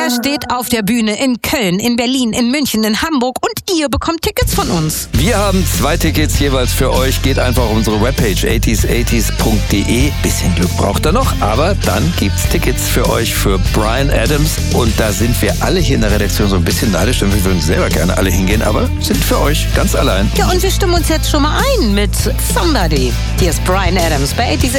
steht auf der Bühne in Köln, in Berlin, in München, in Hamburg und ihr bekommt Tickets von uns. Wir haben 2 Tickets jeweils für euch. Geht einfach auf unsere Webpage 80s80s.de. Bisschen Glück braucht er noch, aber dann gibt's Tickets für euch für Bryan Adams. Und da sind wir alle hier in der Redaktion so ein bisschen neidisch, denn wir würden selber gerne alle hingehen, aber sind für euch ganz allein. Ja, und wir stimmen uns jetzt schon mal ein mit Somebody. Hier ist Bryan Adams bei 80s